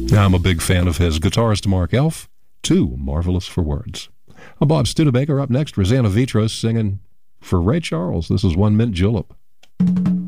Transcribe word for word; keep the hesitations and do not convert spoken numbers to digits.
I'm a big fan of his. Guitarist Mark Elf, too marvelous for words. I'm Bob Studebaker. Up next, Rosanna Vitros singing for Ray Charles. This is One Mint Julep.